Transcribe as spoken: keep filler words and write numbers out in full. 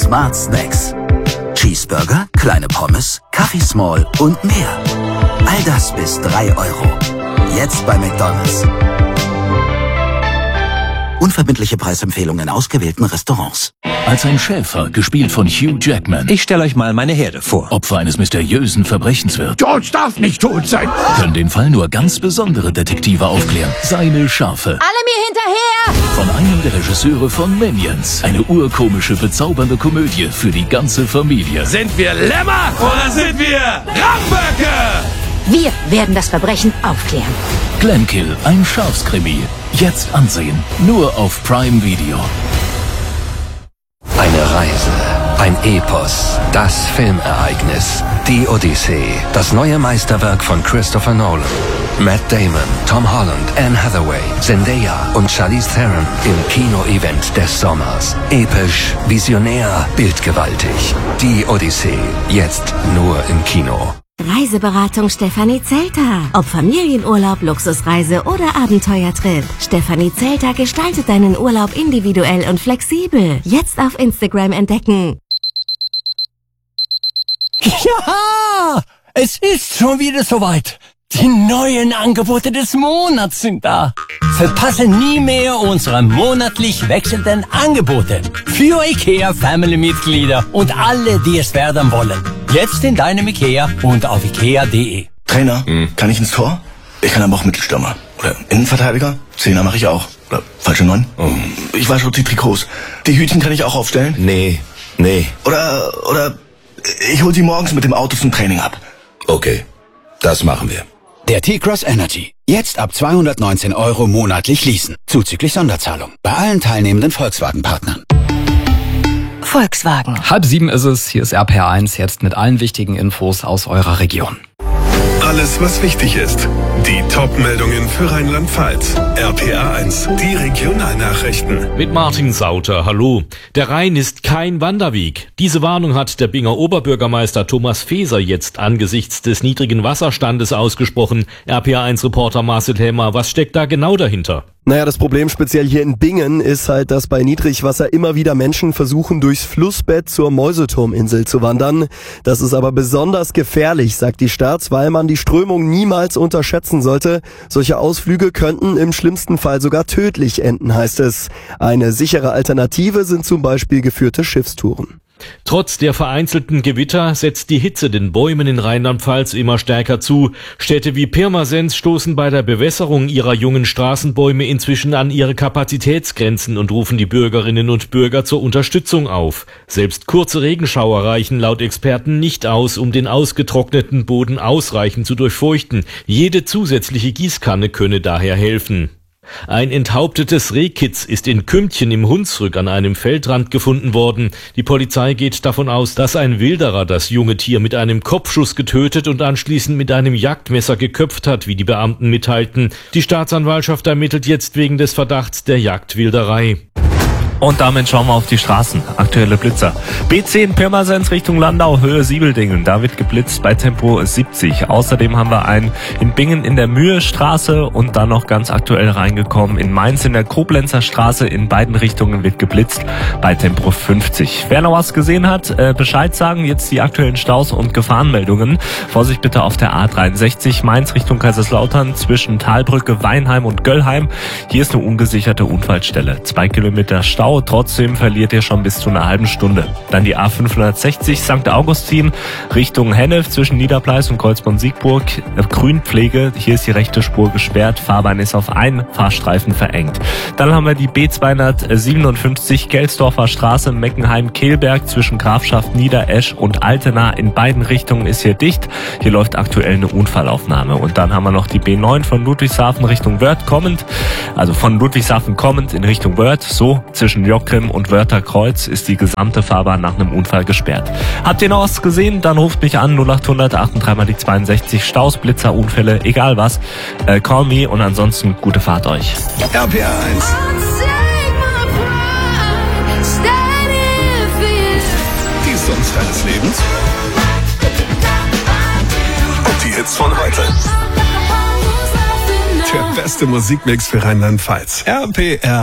Smart Snacks. Cheeseburger, kleine Pommes, Kaffee Small und mehr. All das bis drei Euro. Jetzt bei McDonald's. Unverbindliche Preisempfehlungen in ausgewählten Restaurants. Als ein Schäfer, gespielt von Hugh Jackman, Ich stelle euch mal meine Herde vor. Opfer eines mysteriösen Verbrechens wird, George darf nicht tot sein. können den Fall nur ganz besondere Detektive aufklären. Seine Schafe. Alle mir hinterher! Von einem der Regisseure von Minions. Eine urkomische, bezaubernde Komödie für die ganze Familie. Sind wir Lämmer oder sind wir Ramböcke? Wir werden das Verbrechen aufklären. Glenkill, ein Schafskrimi. Jetzt ansehen. Nur auf Prime Video. Eine Reise, ein Epos, das Filmereignis, die Odyssee, das neue Meisterwerk von Christopher Nolan. Matt Damon, Tom Holland, Anne Hathaway, Zendaya und Charlize Theron im Kino-Event des Sommers. Episch, visionär, bildgewaltig. Die Odyssee, jetzt nur im Kino. Reiseberatung Stefanie Zelter. Ob Familienurlaub, Luxusreise oder Abenteuertrip. Stefanie Zelter gestaltet deinen Urlaub individuell und flexibel. Jetzt auf Instagram entdecken. Ja, es ist schon wieder soweit. Die neuen Angebote des Monats sind da. Verpasse nie mehr unsere monatlich wechselnden Angebote. Für IKEA Family-Mitglieder und alle, die es werden wollen. Jetzt in deinem IKEA und auf ikea punkt de. Trainer, hm. kann ich ins Tor? Ich kann aber auch Mittelstürmer. Oder Innenverteidiger? Zehner mache ich auch. Oder falsche Neun? Oh. Ich wasche auch die Trikots. Die Hütchen kann ich auch aufstellen? Nee, nee. Oder, oder ich hol sie morgens mit dem Auto zum Training ab. Okay, das machen wir. Der T-Cross Energy. Jetzt ab zweihundertneunzehn Euro monatlich leasen. Zuzüglich Sonderzahlung. Bei allen teilnehmenden Volkswagen-Partnern. Volkswagen. Halb sieben ist es, hier ist R P R eins, jetzt mit allen wichtigen Infos aus eurer Region. Alles, was wichtig ist. Die Top-Meldungen für Rheinland-Pfalz. R P R eins, die Regionalnachrichten. Mit Martin Sauter, hallo. Der Rhein ist kein Wanderweg. Diese Warnung hat der Binger Oberbürgermeister Thomas Feser jetzt angesichts des niedrigen Wasserstandes ausgesprochen. R P R eins-Reporter Marcel Helmer, was steckt da genau dahinter? Naja, das Problem speziell hier in Bingen ist halt, dass bei Niedrigwasser immer wieder Menschen versuchen, durchs Flussbett zur Mäuseturminsel zu wandern. Das ist aber besonders gefährlich, sagt die Stadt, weil man die Strömung niemals unterschätzen sollte. Solche Ausflüge könnten im schlimmsten Fall sogar tödlich enden, heißt es. Eine sichere Alternative sind zum Beispiel geführte Schiffstouren. Trotz der vereinzelten Gewitter setzt die Hitze den Bäumen in Rheinland-Pfalz immer stärker zu. Städte wie Pirmasens stoßen bei der Bewässerung ihrer jungen Straßenbäume inzwischen an ihre Kapazitätsgrenzen und rufen die Bürgerinnen und Bürger zur Unterstützung auf. Selbst kurze Regenschauer reichen laut Experten nicht aus, um den ausgetrockneten Boden ausreichend zu durchfeuchten. Jede zusätzliche Gießkanne könne daher helfen. Ein enthauptetes Rehkitz ist in Kümmtchen im Hunsrück an einem Feldrand gefunden worden. Die Polizei geht davon aus, dass ein Wilderer das junge Tier mit einem Kopfschuss getötet und anschließend mit einem Jagdmesser geköpft hat, wie die Beamten mitteilten. Die Staatsanwaltschaft ermittelt jetzt wegen des Verdachts der Jagdwilderei. Und damit schauen wir auf die Straßen. Aktuelle Blitzer. B zehn Pirmasens Richtung Landau, Höhe Siebeldingen. Da wird geblitzt bei Tempo siebzig. Außerdem haben wir einen in Bingen in der Mühestraße und dann noch ganz aktuell reingekommen in Mainz in der Koblenzer Straße. In beiden Richtungen wird geblitzt bei Tempo fünfzig. Wer noch was gesehen hat, äh, Bescheid sagen. Jetzt die aktuellen Staus und Gefahrenmeldungen. Vorsicht bitte auf der A dreiundsechzig Mainz Richtung Kaiserslautern zwischen Talbrücke, Weinheim und Göllheim. Hier ist eine ungesicherte Unfallstelle. Zwei Kilometer Stau. Trotzdem verliert ihr schon bis zu einer halben Stunde. Dann die A fünfhundertsechzig Sankt Augustin Richtung Hennef zwischen Niederpleis und Kreuzborn-Siegburg. Grünpflege, hier ist die rechte Spur gesperrt. Fahrbahn ist auf einen Fahrstreifen verengt. Dann haben wir die B zweihundertsiebenundfünfzig Gelsdorfer Straße Meckenheim-Kehlberg zwischen Grafschaft Niederesch und Altena. In beiden Richtungen ist hier dicht. Hier läuft aktuell eine Unfallaufnahme. Und dann haben wir noch die B neun von Ludwigshafen Richtung Wörth kommend. Also von Ludwigshafen kommend in Richtung Wörth. So zwischen Jockrim und Wörtherkreuz ist die gesamte Fahrbahn nach einem Unfall gesperrt. Habt ihr noch was gesehen? Dann ruft mich an null achthundert achtunddreißig mal die zweiundsechzig. Staus, Blitzer, Unfälle, egal was. Äh, call me und ansonsten gute Fahrt euch. R P R eins. Die Songs deines Lebens. Und die Hits von heute. Der beste Musikmix für Rheinland-Pfalz. R P R